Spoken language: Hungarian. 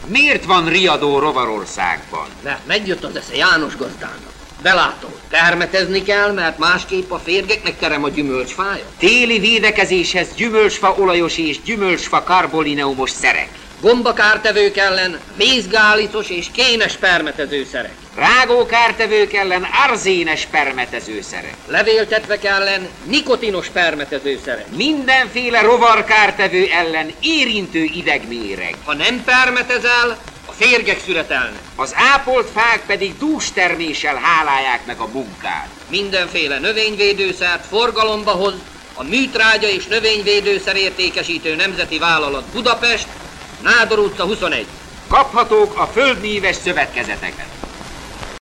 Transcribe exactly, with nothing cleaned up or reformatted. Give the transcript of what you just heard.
Miért van riadó Rovarországban? Mert megjött az esze János gazdának. Belátod, termetezni kell, mert másképp a férgeknek terem a gyümölcsfája. Téli védekezéshez gyümölcsfa olajos és gyümölcsfa karbolineumos szerek. Gombakártevők ellen vízgálicos és kénes permetezőszerek. Rágókártevők ellen arzénes permetezőszerek. Levéltetvek ellen nikotinos permetezőszerek. Mindenféle rovarkártevő ellen érintő idegméreg. Ha nem permetezel, a férgek születelnek. Az ápolt fák pedig dústerméssel hálálják meg a munkát. Mindenféle növényvédőszert forgalomba hoz a Műtrágya és Növényvédőszer Értékesítő Nemzeti Vállalat Budapest, Nádor utca huszonegy. Kaphatók a földmíves szövetkezeteken.